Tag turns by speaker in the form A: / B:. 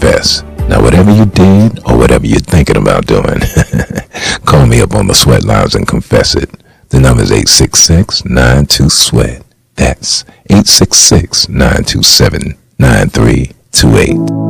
A: confess. Now, whatever you did or whatever you're thinking about doing, call me up on the Sweat Lines and confess it. The number is 866-92-SWEAT. That's 866-927-9328.